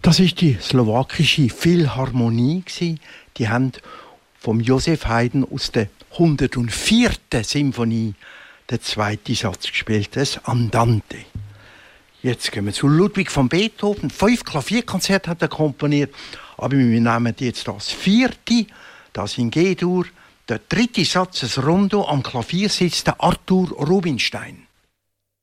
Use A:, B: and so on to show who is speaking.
A: Das ist die slowakische Philharmonie. Die haben vom Josef Haydn aus der 104. Symphonie den zweiten Satz gespielt, das Andante. Jetzt gehen wir zu Ludwig van Beethoven. 5 Klavierkonzerte hat er komponiert, aber wir nehmen jetzt das 4., das in G-Dur. Der 3. Satz, das Rondo, am Klavier sitzt der Arthur Rubinstein.